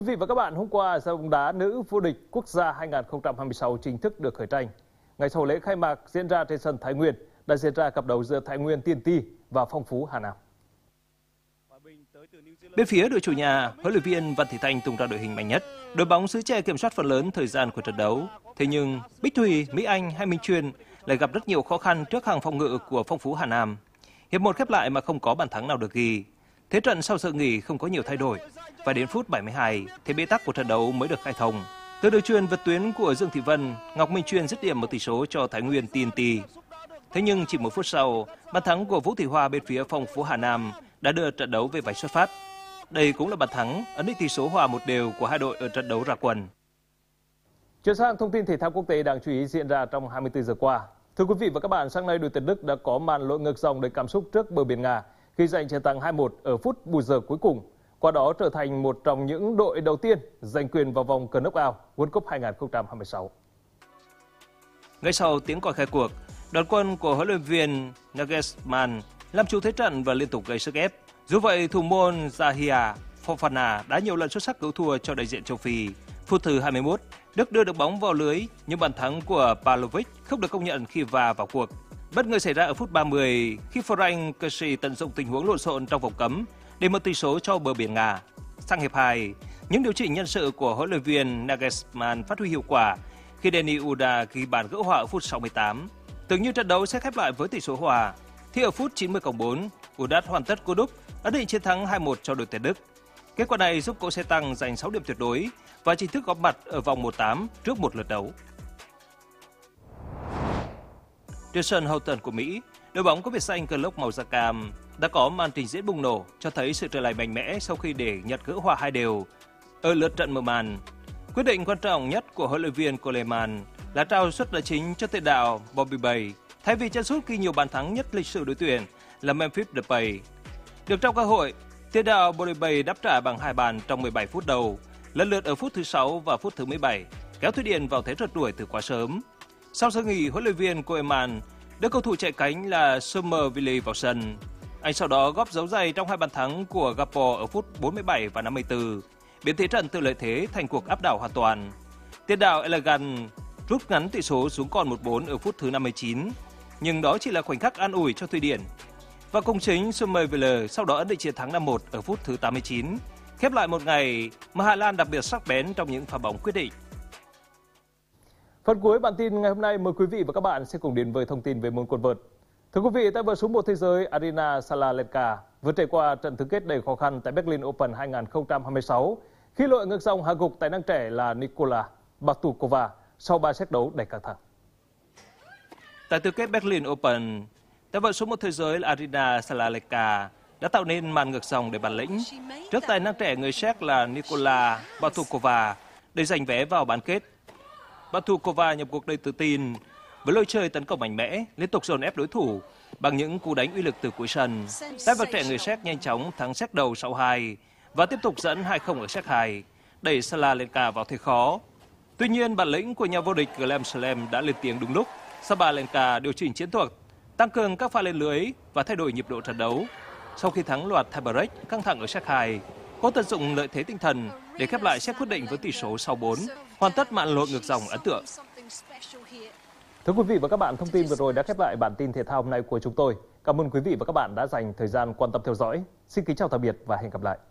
Quý vị và các bạn, hôm qua giải bóng đá nữ vô địch quốc gia 2026 chính thức được khởi tranh. Ngày sau lễ khai mạc diễn ra trên sân Thái Nguyên đã diễn ra cặp đấu giữa Thái Nguyên TNT và Phong Phú Hà Nam. Bên phía đội chủ nhà, huấn luyện viên Văn Thị Thanh tung ra đội hình mạnh nhất. Đội bóng xứ Tre kiểm soát phần lớn thời gian của trận đấu. Thế nhưng Bích Thùy, Mỹ Anh hay Minh Chuyên lại gặp rất nhiều khó khăn trước hàng phòng ngự của Phong Phú Hà Nam. Hiệp 1 khép lại mà không có bàn thắng nào được ghi. Thế trận sau giờ nghỉ không có nhiều thay đổi. Và đến phút 72 thì bế tắc của trận đấu mới được khai thông. Từ đường chuyền vượt tuyến của Dương Thị Vân, Ngọc Minh Chuyên dứt điểm một tỷ số cho Thái Nguyên TNT. Thế nhưng chỉ một phút sau, bàn thắng của Vũ Thị Hoa bên phía Phong Phú Hà Nam đã đưa trận đấu về vạch xuất phát. Đây cũng là bàn thắng ấn định tỷ số hòa 1-1 của hai đội ở trận đấu ra quân. Chuyển sang thông tin thể thao quốc tế đáng chú ý diễn ra trong 24 giờ qua. Thưa quý vị và các bạn, sáng nay đội tuyển Đức đã có màn lội ngược dòng đầy cảm xúc trước bờ biển Nga khi giành chiến thắng 2-1 ở phút bù giờ cuối cùng. Qua đó trở thành một trong những đội đầu tiên giành quyền vào vòng knock-out World Cup 2026. Ngay sau tiếng còi khai cuộc, đoàn quân của huấn luyện viên Nagelsmann làm chủ thế trận và liên tục gây sức ép. Dù vậy, thủ môn Zahia Fofana đã nhiều lần xuất sắc cứu thua cho đại diện châu Phi. Phút thứ 21, Đức đưa được bóng vào lưới, nhưng bàn thắng của Pavlovic không được công nhận khi va vào cuộc. Bất ngờ xảy ra ở phút 30 khi Frank Kessie tận dụng tình huống lộn xộn trong vòng cấm để mở tỷ số cho bờ biển Nga. Sang hiệp 2, những điều chỉnh nhân sự của huấn luyện viên Nagelsmann phát huy hiệu quả khi Denny Uda ghi bàn gỡ hòa ở phút 68. Tưởng như trận đấu sẽ khép lại với tỷ số hòa, thì ở phút 90+4, Uda hoàn tất cú đúp ấn định chiến thắng 2-1 cho đội tuyển Đức. Kết quả này giúp cỗ xe tăng giành 6 điểm tuyệt đối và chính thức góp mặt ở vòng 1/8 trước một lượt đấu. Trên sân Houghton của Mỹ, đội bóng có biệt danh cờ lốc màu da cam đã có màn trình diễn bùng nổ cho thấy sự trở lại mạnh mẽ sau khi để Nhật gỡ hòa 2-2 ở lượt trận mở màn. Quyết định quan trọng nhất của huấn luyện viên Coleman là trao suất đá chính cho tiền đạo Bobby Bay thay vì chân sút ghi nhiều bàn thắng nhất lịch sử đội tuyển là Memphis Depay. Được trao cơ hội, tiền đạo Bobby Bay đáp trả bằng 2 bàn trong 17 phút đầu, lần lượt ở phút thứ 6 và phút thứ 17, kéo Thụy Điển vào thế rượt đuổi từ quá sớm. Sau giờ nghỉ, huấn luyện viên Koeman đưa cầu thủ chạy cánh là Somerville vào sân. Anh sau đó góp dấu giày trong 2 bàn thắng của Gakpo ở phút 47 và 54, biến thế trận từ lợi thế thành cuộc áp đảo hoàn toàn. Tiền đạo Elegant rút ngắn tỷ số xuống còn 1-4 ở phút thứ 59, nhưng đó chỉ là khoảnh khắc an ủi cho Thụy Điển. Và công chính Somerville sau đó ấn định chiến thắng 5-1 ở phút thứ 89, khép lại một ngày mà Hà Lan đặc biệt sắc bén trong những pha bóng quyết định. Phần cuối bản tin ngày hôm nay, mời quý vị và các bạn sẽ cùng đến với thông tin về môn quần vợt. Thưa quý vị, tay vợt số 1 thế giới Aryna Sabalenka vừa trải qua trận tứ kết đầy khó khăn tại Berlin Open 2026 khi lội ngược dòng hạ gục tài năng trẻ là Nikola Batukova sau 3 set đấu đầy căng thẳng. Tại tứ kết Berlin Open, tay vợt số 1 thế giới Aryna Sabalenka đã tạo nên màn ngược dòng để bản lĩnh trước tài năng trẻ người Séc là Nikola Batukova để giành vé vào bán kết. Batukova nhập cuộc đầy tự tin với lối chơi tấn công mạnh mẽ, liên tục dồn ép đối thủ bằng những cú đánh uy lực từ cuối sân. Tay vợt trẻ người Séc nhanh chóng thắng set đầu 6-2 và tiếp tục dẫn 2-0 ở set 2, đẩy Sabalenka vào thế khó. Tuy nhiên, bản lĩnh của nhà vô địch Grand Slam đã lên tiếng đúng lúc. Sabalenka điều chỉnh chiến thuật, tăng cường các pha lên lưới và thay đổi nhịp độ trận đấu. Sau khi thắng loạt tie break căng thẳng ở set 2, cô tận dụng lợi thế tinh thần để khép lại set quyết định với tỷ số 6-4, hoàn tất màn lội ngược dòng ấn tượng. Thưa quý vị và các bạn, thông tin vừa rồi đã khép lại bản tin thể thao hôm nay của chúng tôi. Cảm ơn quý vị và các bạn đã dành thời gian quan tâm theo dõi. Xin kính chào tạm biệt và hẹn gặp lại.